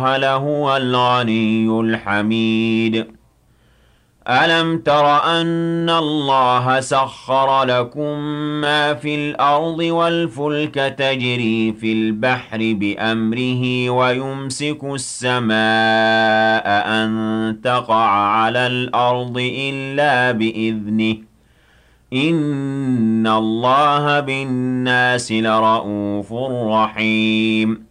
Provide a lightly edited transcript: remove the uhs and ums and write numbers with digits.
لهو الغني الحميد ألم تر أن الله سخر لكم ما في الأرض والفلك تجري في البحر بأمره ويمسك السماء أن تقع على الأرض إلا بإذنه إن الله بالناس لرءوف رحيم